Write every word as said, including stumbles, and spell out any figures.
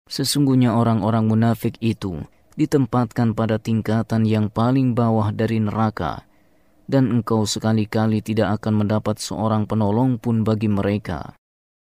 Sesungguhnya orang-orang munafik itu ditempatkan pada tingkatan yang paling bawah dari neraka, dan engkau sekali-kali tidak akan mendapat seorang penolong pun bagi mereka.